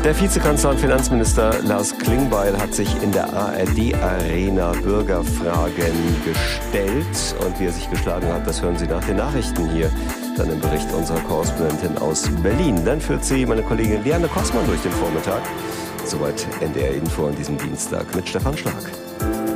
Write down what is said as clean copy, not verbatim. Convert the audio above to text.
Der Vizekanzler und Finanzminister Lars Klingbeil hat sich in der ARD-Arena Bürgerfragen gestellt. Und wie er sich geschlagen hat, das hören Sie nach den Nachrichten hier. Dann im Bericht unserer Korrespondentin aus Berlin. Dann führt Sie meine Kollegin Liane Kossmann durch den Vormittag. Soweit NDR Info an diesem Dienstag mit Stefan Schlag.